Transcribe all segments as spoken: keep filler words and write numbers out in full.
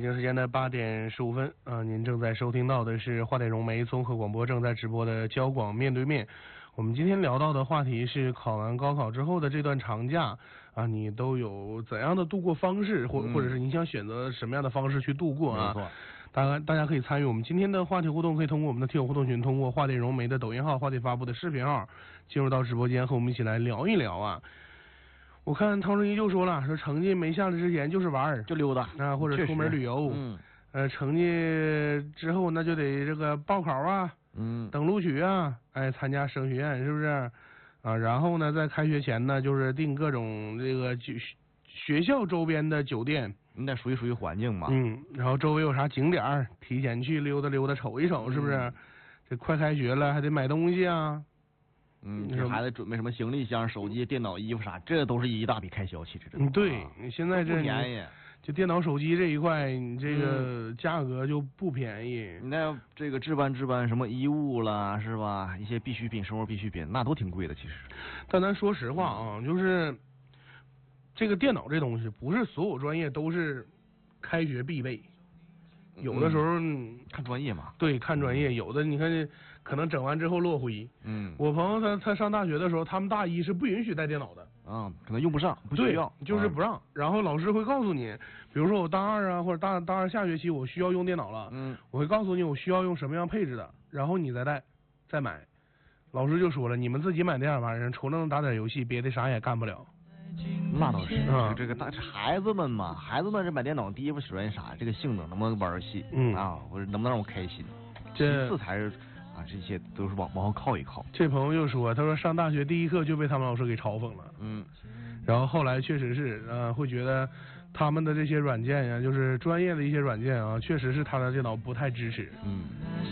京时间的八点十五分啊、呃，您正在收听到的是华电融媒综合广播正在直播的交广面对面。我们今天聊到的话题是考完高考之后的这段长假啊，你都有怎样的度过方式，或或者是你想选择什么样的方式去度过啊？ 没错。 大家大家可以参与我们今天的话题互动，可以通过我们的听友互动群，通过华电融媒的抖音号、华电发布的视频号进入到直播间，和我们一起来聊一聊啊。我看汤正一就说了，说成绩没下来之前就是玩儿， 就溜达啊，或者出门旅游。 嗯。 呃，成绩之后那就得这个报考啊， 嗯， 等录取啊，哎，参加升学院是不是？啊，然后呢，在开学前呢，就是订各种这个学学校周边的酒店， 你得熟悉熟悉环境嘛。 嗯，然后周围有啥景点儿，提前去溜达溜达，瞅一瞅，是不是？嗯、这快开学了，还得买东西啊。 嗯，给孩子准备什么行李箱、手机、电脑、衣服啥，这都是一大笔开销，其实这。 嗯，对，你现在这不便宜。 就电脑、手机这一块，你这个价格就不便宜。 你、嗯、那这个置办置办什么衣物啦，是吧？一些必需品、生活必需品，那都挺贵的，其实。 但咱说实话啊，就是这个电脑这东西，不是所有专业都是开学必备。有的时候、 嗯、看专业嘛。 对，看专业，有的你看可能整完之后落灰。 嗯。 我朋友他他上大学的时候，他们大一是不允许带电脑的。 啊、嗯，可能用不上，不需要， 就是不让。然后老师会告诉你，比如说我大二啊，或者大大二下学期我需要用电脑了， 嗯， 我会告诉你我需要用什么样配置的，然后你再带，再买。老师就说了，你们自己买那样玩意儿，除了能打点游戏，别的啥也干不了。 那倒是， 嗯、 这个大孩子们嘛，孩子们这买电脑，第一步首先啥，这个性能能不能玩游戏， 嗯啊，或者能不能让我开心， 这其次才是啊，这些都是往往后靠一靠。 这朋友又说，他说上大学第一课就被他们老师给嘲讽了， 嗯， 然后后来确实是，呃，会觉得他们的这些软件呀，就是专业的一些软件啊，确实是他的电脑不太支持。 嗯。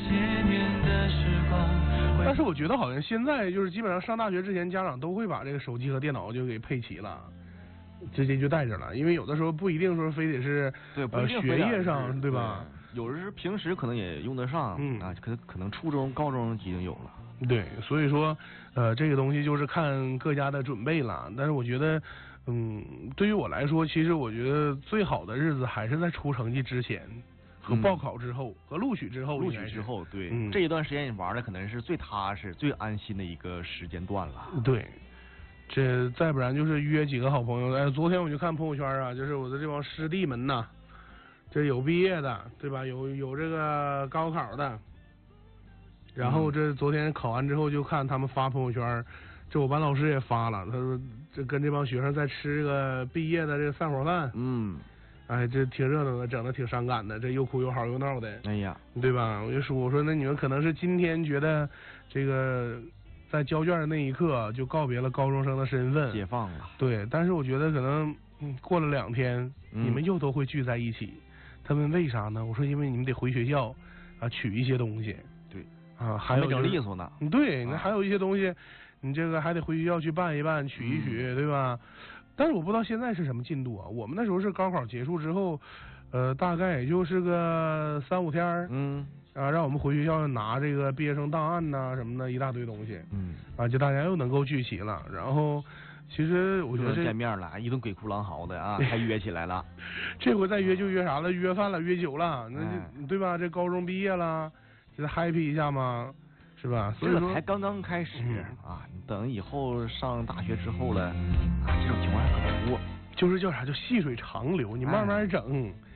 但是我觉得好像现在就是基本上上大学之前，家长都会把这个手机和电脑就给配齐了，直接就带着了，因为有的时候不一定说非得是对呃学业上，对吧？ 有的是平时可能也用得上， 嗯啊，可可能初中、高中已经有了。 对，所以说呃这个东西就是看各家的准备了。但是我觉得，嗯，对于我来说，其实我觉得最好的日子还是在出成绩之前。和报考之后、嗯、和录取之后， 录取之后，对、 嗯， 这一段时间你玩的可能是最踏实、最安心的一个时间段了。 对，这再不然就是约几个好朋友。哎，昨天我就看朋友圈啊，就是我的这帮师弟们呐，这有毕业的，对吧？有有这个高考的，然后这昨天考完之后就看他们发朋友圈，这我班老师也发了，他说这跟这帮学生在吃这个毕业的这个散伙饭， 嗯。 哎，这挺热闹的，整的挺伤感的，这又哭又嚎又闹的。 哎呀， 对吧？我就说，我说那你们可能是今天觉得这个在交卷的那一刻就告别了高中生的身份， 解放了。 对，但是我觉得可能、嗯、过了两天、嗯，你们又都会聚在一起。他问为啥呢？我说因为你们得回学校啊取一些东西。 对。 啊，还有、就是、 没整利索呢。 对，那还有一些东西，你这个还得回学校去办一办，取一取，嗯、对吧？但是我不知道现在是什么进度啊？我们那时候是高考结束之后，呃，大概也就是个三五天儿， 嗯， 啊，让我们回学校拿这个毕业生档案呐、啊、什么的，一大堆东西， 嗯， 啊，就大家又能够聚齐了。然后，其实我觉得这见面了，一顿鬼哭狼嚎的啊，还约起来了。 这回再约就约啥了？约饭了，约酒了，那就、哎、对吧？这高中毕业了，就 happy 一下嘛。是吧？所以这才刚刚开始、嗯、啊！你等以后上大学之后了，啊，这种情况还可多。 就是叫啥？叫细水长流，你慢慢整。哎